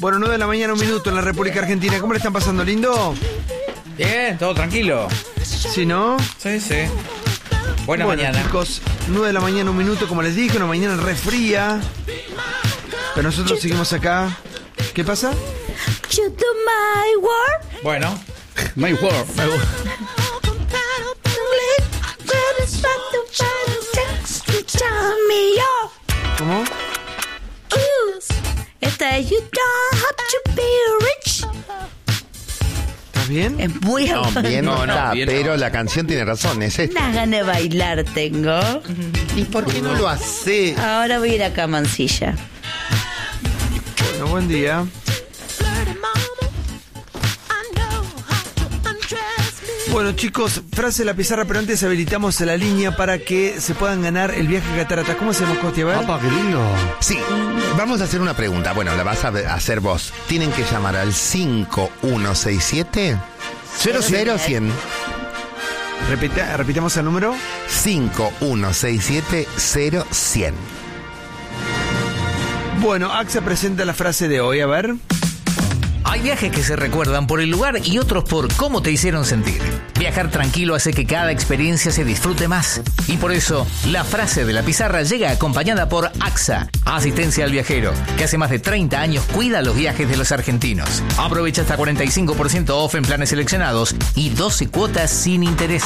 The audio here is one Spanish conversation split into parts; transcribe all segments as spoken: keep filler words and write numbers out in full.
Bueno, nueve de la mañana, un minuto en la República Argentina. ¿Cómo le están pasando? ¿Lindo? Bien, todo tranquilo. ¿Sí, no? Sí, sí. Buena bueno, mañana. Chicos, nueve de la mañana, un minuto, como les dije, una mañana re fría. Pero nosotros seguimos acá. ¿Qué pasa? You do my work. Bueno, my world. My world. ¿Cómo? Esta es You Don't Have to Be Rich. ¿Estás bien? Es muy No, bien no, No, no, está, bien pero no. la canción tiene razón, es esta. Unas ganas de bailar tengo. ¿Y por qué no lo hace? Ahora voy a ir acá a Mansilla. Bueno, buen día. Bueno, chicos, frase de la pizarra, pero antes habilitamos la línea para que se puedan ganar el viaje a Cataratas. ¿Cómo hacemos, Costi? A ver. Papá, qué lindo. Sí, vamos a hacer una pregunta. Bueno, la vas a hacer vos. Tienen que llamar al cinco uno seis siete cero cien. Repita, repitamos el número. cinco uno seis siete cero cien. Bueno, AXA presenta la frase de hoy, a ver. Hay viajes que se recuerdan por el lugar y otros por cómo te hicieron sentir. Viajar tranquilo hace que cada experiencia se disfrute más. Y por eso, la frase de la pizarra llega acompañada por AXA, Asistencia al Viajero, que hace más de treinta años cuida los viajes de los argentinos. Aprovecha hasta cuarenta y cinco por ciento off en planes seleccionados y doce cuotas sin interés.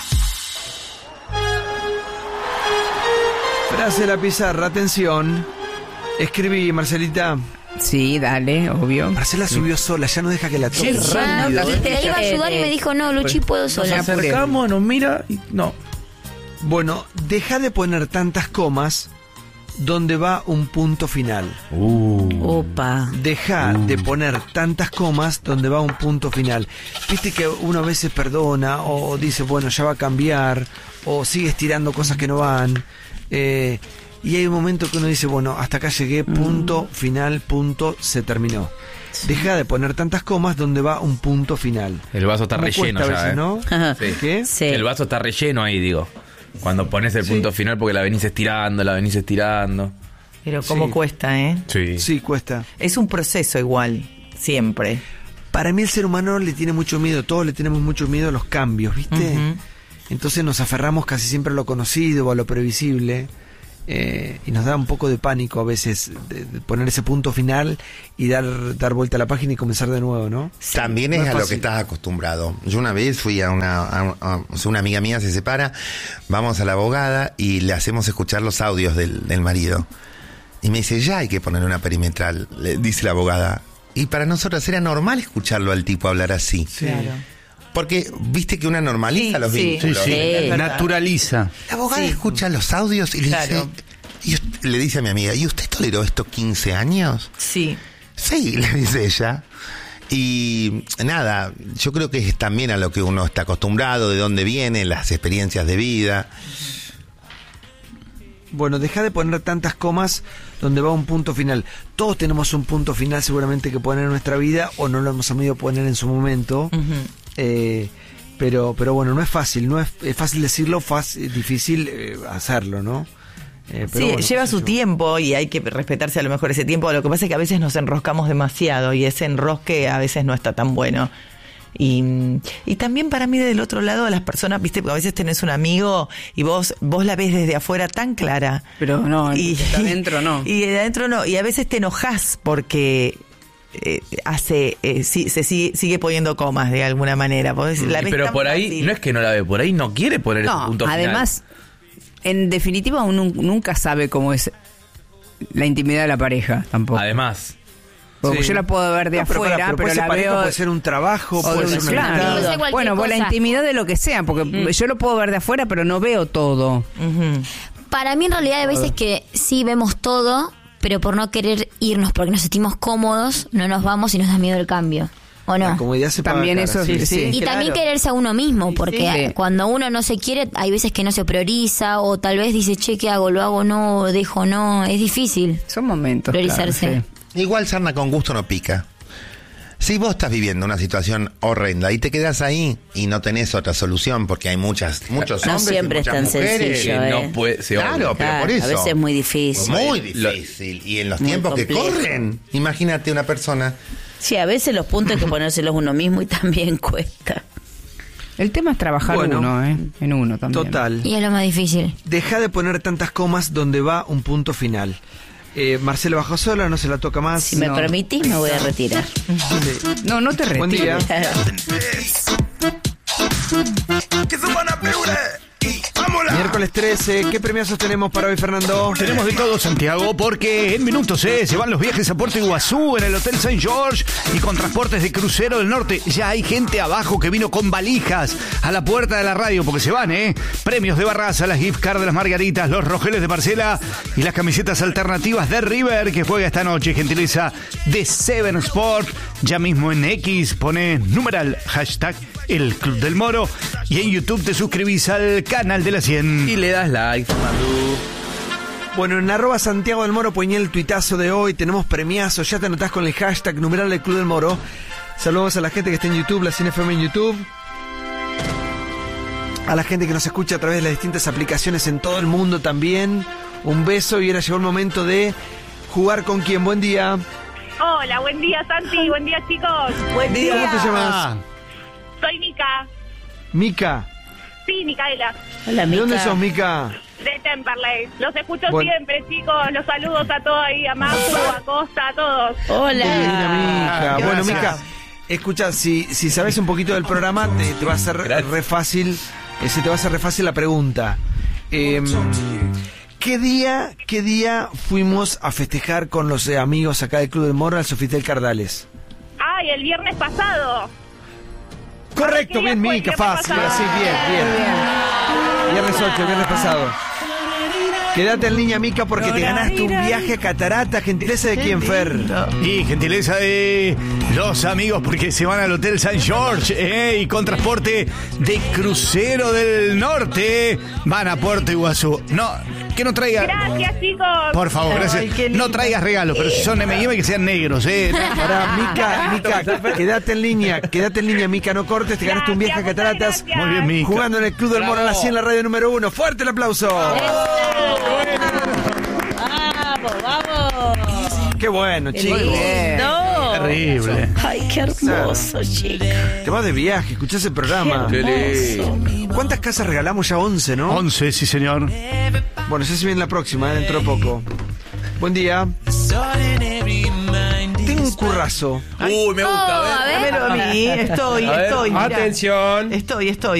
Frase de la pizarra, atención. Escribí, Marcelita. Sí, dale, obvio. Marcela subió sola, ya no deja que la toque. Sí, ya, rápido, y ¿eh? te la iba a ayudar y me dijo, no, Luchi, puedo Nos sola. acercamos, nos mira y no. Bueno, deja de poner tantas comas donde va un punto final. Opa. Deja de poner tantas comas donde va un punto final. Viste que uno a veces perdona o dice, bueno, ya va a cambiar, o sigue estirando cosas que no van. Eh, y hay un momento que uno dice, bueno, hasta acá llegué, punto, final, punto, se terminó. Deja de poner tantas comas donde va un punto final. El vaso está ¿Cómo relleno cuesta a ya, veces, ¿eh? ¿no? Sí. ¿Qué? Sí. El vaso está relleno ahí, digo. Cuando pones el Sí. punto final porque la venís estirando, la venís estirando. Pero cómo Sí. cuesta, ¿eh? Sí. Sí, cuesta. Es un proceso igual, siempre. Para mí el ser humano le tiene mucho miedo, todos le tenemos mucho miedo a los cambios, ¿viste? Ujú. Entonces nos aferramos casi siempre a lo conocido o a lo previsible. Eh, y nos da un poco de pánico a veces de, de poner ese punto final y dar, dar vuelta a la página y comenzar de nuevo, ¿no? También no es es a lo fácil. que estás acostumbrado. Yo una vez fui a una, a, a- o sea, una amiga mía se separa, vamos a la abogada y le hacemos escuchar los audios del, del marido. Y me dice, ya hay que poner una perimetral, le dice la abogada. Y para nosotros era normal escucharlo al tipo hablar así. Claro. Porque viste que una normaliza Sí, los sí. vínculos. Sí, sí. Es verdad. Naturaliza. La abogada Sí. escucha los audios y le Claro. dice, y usted- le dice a mi amiga, ¿y usted toleró esto quince años? Sí. Sí, le dice ella. Y nada, yo creo que es también a lo que uno está acostumbrado, de dónde viene, las experiencias de vida. Bueno, deja de poner tantas comas donde va un punto final. Todos tenemos un punto final seguramente que poner en nuestra vida o no lo hemos sabido poner en su momento. Ujú. Eh, pero, pero bueno, no es fácil, no es, es fácil decirlo, fácil, difícil eh, hacerlo, ¿no? Eh, pero Sí, bueno, lleva qué sé su yo. tiempo y hay que respetarse a lo mejor ese tiempo. Lo que pasa es que a veces nos enroscamos demasiado y ese enrosque a veces no está tan bueno. Y, y también para mí del otro lado las personas, viste, porque a veces tenés un amigo y vos vos la ves desde afuera tan clara. Pero no, y de adentro no. Y de adentro no. Y a veces te enojás porque eh, hace eh, sí, se sigue, sigue poniendo comas de alguna manera. Vos la ves Pero tan por ahí, fácil. no es que no la ve, por ahí no quiere poner ese No, punto final. además, en definitiva, uno nunca sabe cómo es la intimidad de la pareja, tampoco. Además. Porque Sí. yo la puedo ver de No, pero afuera, pará, pero, puede ser la pareja, veo... puede ser un trabajo, o puede de- ser una claro. amistad. Puede ser cualquier Bueno, por la cosa. intimidad de lo que sea, porque yo lo puedo ver de afuera, pero no veo todo. Ujú. Para mí en realidad hay veces que sí vemos todo, pero por no querer irnos porque nos sentimos cómodos, no nos vamos y nos da miedo el cambio. ¿O no? La comodidad se paga También cara, eso sí. sí, sí. Y claro. también quererse a uno mismo, porque sí. cuando uno no se quiere, hay veces que no se prioriza, o tal vez dice, che, ¿qué hago? ¿Lo hago? No, dejo, no. Es difícil. Son momentos. Priorizarse. claro, sí. Igual sarna con gusto no pica. Si vos estás viviendo una situación horrenda y te quedás ahí y no tenés otra solución, porque hay muchas, muchos No hombres siempre y es muchas tan mujeres. sencillo, que no eh. puede, se Claro, obvia. pero Claro, por eso. a veces es muy difícil. Muy Lo- difícil. Y en los Muy tiempos complejo. que corren, imagínate una persona. Sí, a veces los puntos hay que ponérselos uno mismo y también cuesta. El tema es trabajar Bueno. uno, ¿eh? En uno también. Total. Y es lo más difícil. Deja de poner tantas comas donde va un punto final. Eh, Marcela bajó sola, no se la toca más. Si me No. permitís, me voy a retirar. Sí. No, no te Buen día. retires. Miércoles trece, ¿qué premiazos tenemos para hoy, Fernando? Tenemos de todo, Santiago, porque en minutos eh, se van los viajes a Puerto Iguazú en el Hotel Saint George y con transportes de crucero del norte. Ya hay gente abajo que vino con valijas a la puerta de la radio porque se van, ¿eh? Premios de Barraza, las gift cards de las Margaritas, los rojeles de Marcela y las camisetas alternativas de River que juega esta noche. Gentileza de Seven Sport. Ya mismo en X pone numeral hashtag el Club del Moro y en YouTube te suscribís al canal de la cien. Y le das like, Manu. Bueno, en arroba Santiago del Moro ponía el tuitazo de hoy, tenemos premiazos, ya te anotás con el hashtag numeral del Club del Moro. Saludos a la gente que está en YouTube, la Cien F M en YouTube. A la gente que nos escucha a través de las distintas aplicaciones en todo el mundo también. Un beso y ahora llegó el momento de jugar con quién. Buen día. Hola, buen día Santi, buen día chicos. Buen día. ¿Cómo te llamas? Soy Mica. Mica. Sí, Micaela, Hola, ¿De Mica. dónde sos, Mica? de Temperley. Los escucho Bueno. siempre, chicos. Los saludos a todos ahí, a Mazu, a Costa, a todos. Hola. Divina, Mica. Gracias. Bueno, Mica, escucha, si, si sabes un poquito del programa, te, te va a ser Gracias. re fácil, eh, se te va a hacer re fácil la pregunta. Eh, ¿Qué día, qué día fuimos a festejar con los eh, amigos acá del Club del Moro al Sofitel Cardales? Ay, el viernes pasado. Correcto, Ay, qué bien, bien fue, Mica, qué fácil, pasado. así, bien, bien. Viernes ocho, viernes pasado. Quédate en línea, Mica, porque te ganaste un viaje a Catarata. ¿Gentileza de quién, Fer? Y gentileza de los amigos porque se van al Hotel Saint George eh, y con transporte de crucero del norte van a Puerto Iguazú. No, que no traiga... Gracias, chicos. Por favor, gracias. Ay, qué lindo. No traigas regalos, pero si son eme y eme que sean negros, eh. Para Mica, Mica, quédate en línea, quédate en línea, Mica, no cortes, te ganaste un viaje a Gracias, Cataratas. muchas Muy bien, Mica. Jugando en el Club del Moro a la cien, la radio número uno. ¡Fuerte el aplauso! Vamos, vamos. ¡Qué bueno, chicos! No. Terrible. Ay, qué hermoso, chico. Te vas de viaje, escuchás el programa. Qué lindo. ¿Cuántas casas regalamos ya? once, ¿no? once, sí, señor. Bueno, ya se viene la próxima, eh, dentro de poco. Buen día. Tengo un currazo. Uy, me gusta, Oh, a ver. a ver. Dámelo a mí. Estoy, A ver, estoy. Mira. atención. Estoy, estoy.